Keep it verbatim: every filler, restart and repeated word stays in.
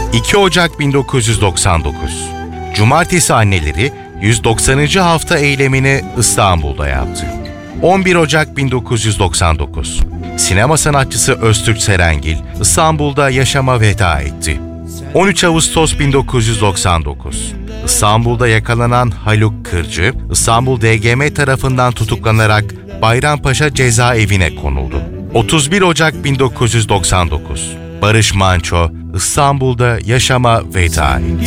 iki Ocak bin dokuz yüz doksan dokuz. Cumartesi Anneleri yüz doksanıncı hafta eylemini İstanbul'da yaptı. on bir Ocak bin dokuz yüz doksan dokuz. Sinema sanatçısı Öztürk Serengil İstanbul'da yaşama veda etti. on üç Ağustos bin dokuz yüz doksan dokuz. İstanbul'da yakalanan Haluk Kırcı, İstanbul D G M tarafından tutuklanarak Bayrampaşa Cezaevine konuldu. otuz bir Ocak bin dokuz yüz doksan dokuz. Barış Manço, İstanbul'da yaşama veda etti.